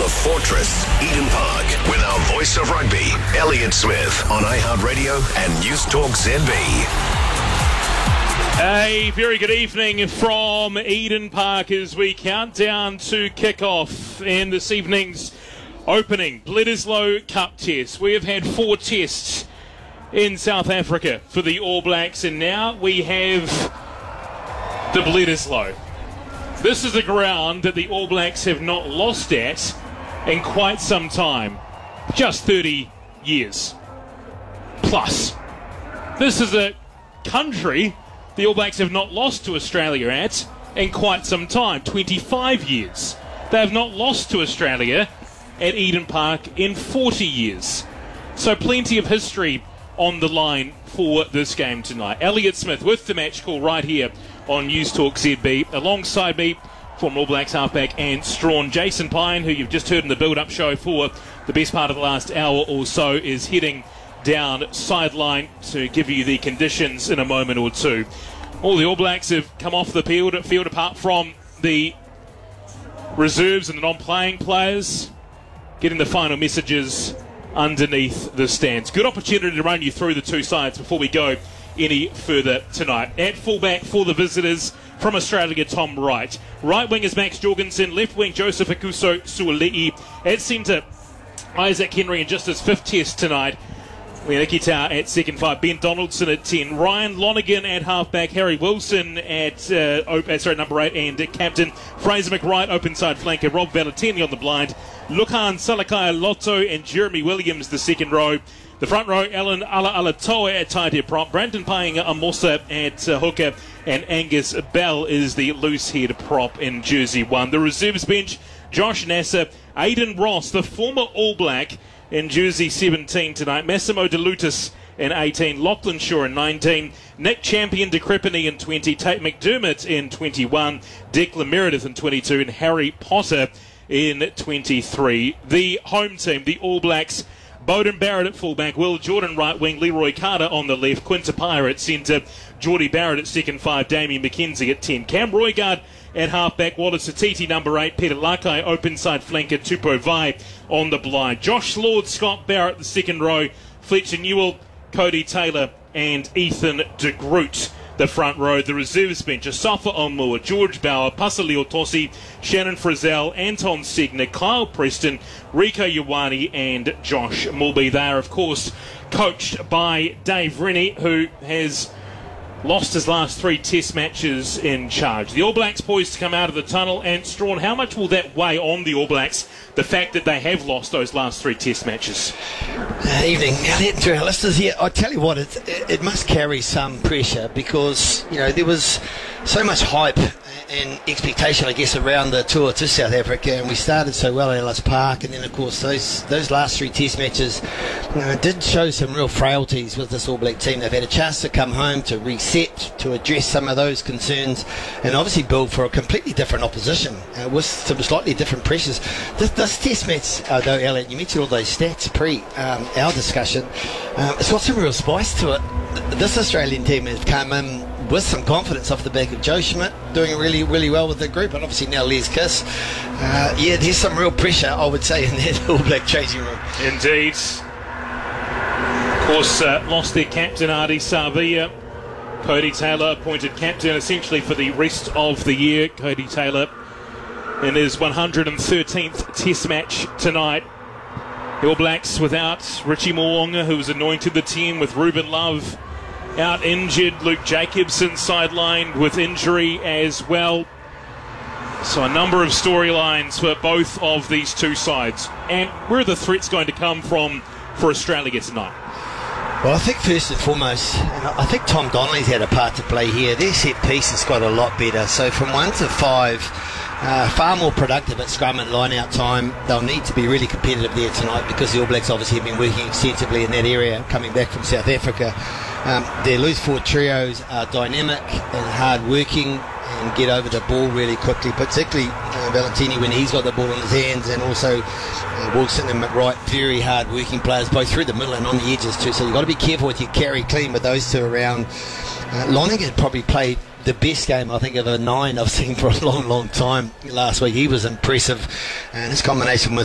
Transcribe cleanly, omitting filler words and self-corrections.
the fortress, Eden Park, with our voice of rugby, Elliott Smith, on iHeartRadio and News Talk ZB. A very good evening from Eden Park as we count down to kick-off in this evening's opening Bledisloe Cup test. We have had 4 tests in South Africa for the All Blacks, and now we have the Bledisloe. This is a ground that the All Blacks have not lost at in quite some time, just 30 years plus. This is a country the All Blacks have not lost to Australia at in quite some time, 25 years. They have not lost to Australia at Eden Park in 40 years. So plenty of history on the line for this game tonight. Elliott Smith with the match call right here on News Talk ZB. Alongside me, former All Blacks halfback and Strawn, Jason Pine, who you've just heard in the build-up show for the best part of the last hour or so, is heading down sideline to give you the conditions in a moment or two. All the All Blacks have come off the field apart from the reserves and the non-playing players, getting the final messages underneath the stands. Good opportunity to run you through the two sides before we go any further tonight. At fullback for the visitors from Australia, Tom Wright. Right wing is Max Jorgensen. Left wing, Joseph Akuso Suoli'i. At centre, Isaac Henry in just his 5th test tonight. Lianiki Tau at second 5, Ben Donaldson at 10, Ryan Lonergan at halfback, Harry Wilson at number 8, and captain Fraser McWright open side flanker, Rob Valetini on the blind, Lukan Salakai Lotto and Jeremy Williams the second row. The front row, Alan Alatoa at tight head prop, Brandon Painga Amosa at hooker, and Angus Bell is the loose head prop in jersey 1. The reserves bench, Josh Nasser, Aidan Ross, the former All Black, in jersey 17 tonight, Massimo De Lutis in 18, Lachlan Shaw in 19, Nick Champion de Crepini in 20, Tate McDermott in 21, Declan Meredith in 22, and Harry Potter in 23. The home team, the All Blacks, Beauden Barrett at fullback, Will Jordan right wing, Leroy Carter on the left, Quinta Pyre at centre, Geordie Barrett at second 5, Damien McKenzie at 10, Cam Roigard at halfback, Wallace Atiti number 8, Peter Lakai open side flanker, Tupou Vai on the blind, Josh Lord, Scott Barrett the second row, Fletcher Newell, Cody Taylor and Ethan de Groot the front row. The reserves bench, Asafa Omua, George Bauer, Pasali Otosi, Shannon Frizzell, Anton Segner, Kyle Preston, Rico Ioane and Josh Mulby. They are of course coached by Dave Rennie, who has lost his last 3 test matches in charge. The All Blacks poised to come out of the tunnel, and Strawn, how much will that weigh on the All Blacks, the fact that they have lost those last 3 test matches? Evening, Elliott, to our listeners here. I tell you what, it must carry some pressure because, you know, there was so much hype and expectation, I guess, around the tour to South Africa, and we started so well at Ellis Park, and then of course those last 3 test matches did show some real frailties with this All Black team. They've had a chance to come home to reset, to address some of those concerns, and obviously build for a completely different opposition with some slightly different pressures. This test match, though, Elliott, you mentioned all those stats pre our discussion, it's got some real spice to it. This Australian team has come in with some confidence off the back of Joe Schmidt doing really, really well with the group, and obviously now Les Kiss. There's some real pressure, I would say, in that All Black changing room. Indeed. Of course, lost their captain, Ardie Savia. Cody Taylor appointed captain essentially for the rest of the year. Cody Taylor in his 113th test match tonight. The All Blacks without Richie Mo'unga, who was anointed the team, with Ruben Love out injured, Luke Jacobson sidelined with injury as well. So a number of storylines for both of these two sides. And where are the threats going to come from for Australia tonight? Well, I think first and foremost, and I think Tom Donnelly's had a part to play here. Their set piece has got a lot better. So from 1 to 5, far more productive at scrum and line-out time. They'll need to be really competitive there tonight because the All Blacks obviously have been working extensively in that area coming back from South Africa. Their loose forward trios are dynamic and hard-working and get over the ball really quickly, particularly Valentini when he's got the ball in his hands, and also Wilson and McWright, very hard working players both through the middle and on the edges too, so you've got to be careful with your carry clean with those two around. Lonergan probably played the best game I think of a 9 I've seen for a long time last week. He was impressive, and his combination with